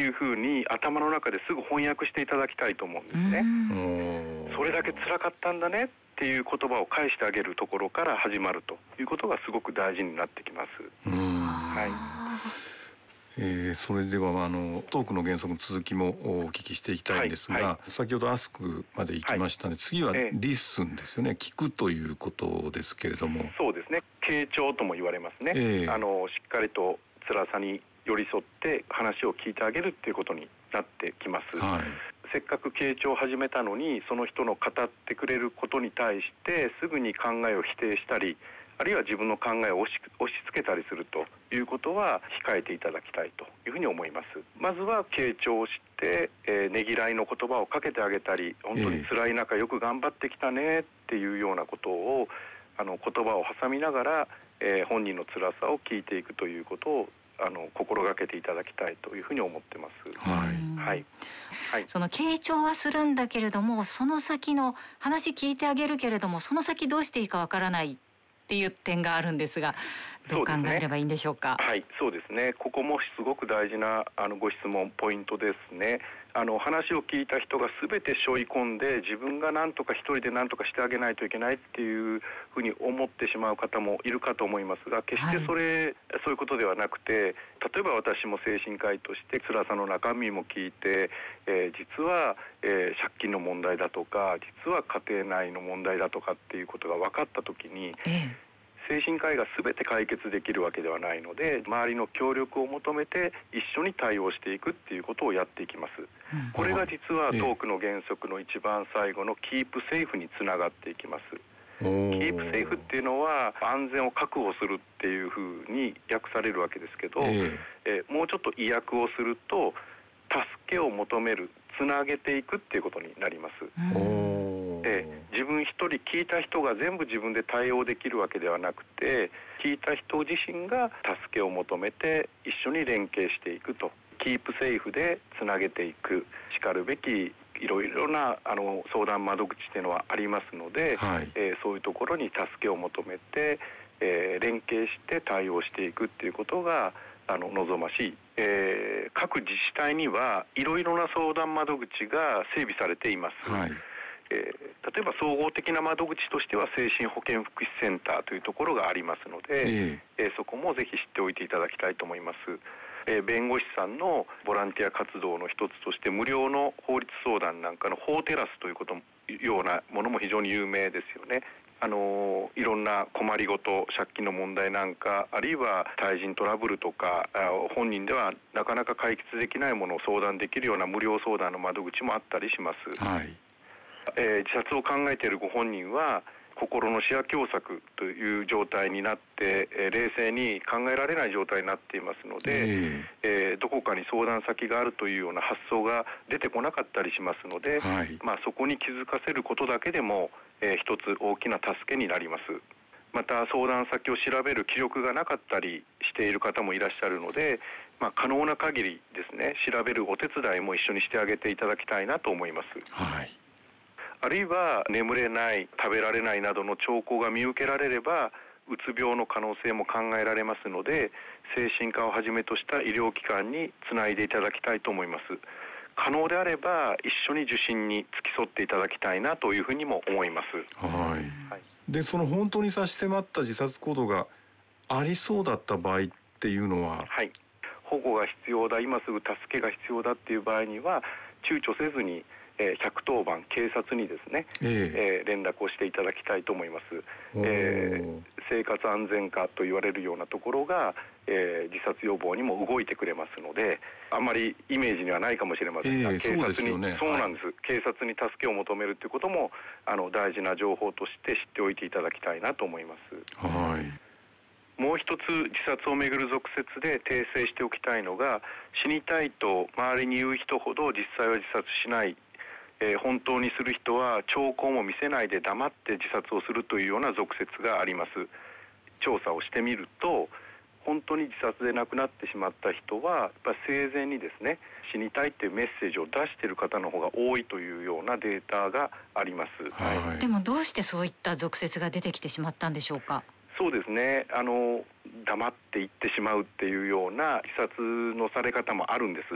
いうふうに頭の中ですぐ翻訳していただきたいと思うんですね。それだけ辛かったんだねっていう言葉を返してあげるところから始まるということがすごく大事になってきます。 それではトークの原則の続きもお聞きしていきたいんですが、先ほどアスクまで行きましたね。次はリッスンですよね。聞くということですけれども。 そうですね。傾聴とも言われますね。しっかりと辛さに寄り添って話を聞いてあげるっていうことになってきます。せっかく傾聴を始めたのに、その人の語ってくれることに対してすぐに考えを否定したり、あるいは自分の考えを押し付けたりするということは控えていただきたいというふうに思います。まずは傾聴をして、ねぎらいの言葉をかけてあげたり、本当に辛い中よく頑張ってきたねっていうようなことを言葉を挟みながら、本人の辛さを聞いていくということを心がけていただきたいというふうに思ってます。 その傾聴はするんだけれども、その先の話聞いてあげるけれども、その先どうしていいかわからないっていう点があるんですが、どう考えればいいんでしょうか。 そうですね。ここもすごく大事なご質問ポイントですね。話を聞いた人が全て背負い込んで、自分が何とか一人で何とかしてあげないといけないっていうふうに思ってしまう方もいるかと思いますが、決してそういうことではなくて、例えば私も精神科医として辛さの中身も聞いて、実は、借金の問題だとか、実は家庭内の問題だとかっていうことが分かったときに、精神科医が全て解決できるわけではないので、周りの協力を求めて一緒に対応していくっていうことをやっていきます。これが実はトークの原則の一番最後のキープセーフにつながっていきます。キープセーフっていうのは安全を確保するっていうふうに訳されるわけですけど、もうちょっと意訳をすると助けを求める、つなげていくっていうことになります。自分一人、聞いた人が全部自分で対応できるわけではなくて、聞いた人自身が助けを求めて一緒に連携していくと、キープセーフでつなげていく、しかるべきいろいろな相談窓口っていうのはありますので、そういうところに助けを求めて、連携して対応していくっていうことが望ましい。各自治体にはいろいろな相談窓口が整備されています。例えば総合的な窓口としては精神保健福祉センターというところがありますので、そこもぜひ知っておいていただきたいと思います。弁護士さんのボランティア活動の一つとして無料の法律相談なんかの法テラスというようなものも非常に有名ですよね。いろんな困りごと、借金の問題なんか、あるいは対人トラブルとか、本人ではなかなか解決できないものを相談できるような無料相談の窓口もあったりします。自殺を考えているご本人は心の視野狭窄という状態になって、冷静に考えられない状態になっていますので、どこかに相談先があるというような発想が出てこなかったりしますので、そこに気づかせることだけでも、一つ大きな助けになります。また相談先を調べる気力がなかったりしている方もいらっしゃるので、可能な限りですね、調べるお手伝いも一緒にしてあげていただきたいなと思います。あるいは眠れない、食べられないなどの兆候が見受けられれば、うつ病の可能性も考えられますので、精神科をはじめとした医療機関につないでいただきたいと思います。可能であれば一緒に受診に付き添っていただきたいなというふうにも思います。 で、その本当に差し迫った自殺行動がありそうだった場合っていうのは、 保護が必要だ、今すぐ助けが必要だっていう場合には躊躇せずに110番警察にですね、連絡をしていただきたいと思います。生活安全課と言われるようなところが、自殺予防にも動いてくれますので、あんまりイメージにはないかもしれませんが、警察にそうなんです、警察に助けを求めるということも大事な情報として知っておいていただきたいなと思います。もう一つ自殺をめぐる俗説で訂正しておきたいのが、死にたいと周りに言う人ほど実際は自殺しない、本当にする人は兆候も見せないで黙って自殺をするというような俗説があります。調査をしてみると、本当に自殺で亡くなってしまった人はやっぱり生前にですね、死にたいというメッセージを出している方の方が多いというようなデータがあります。 でもどうしてそういった俗説が出てきてしまったんでしょうか。 そうですね、黙っていってしまうっていうような自殺のされ方もあるんです。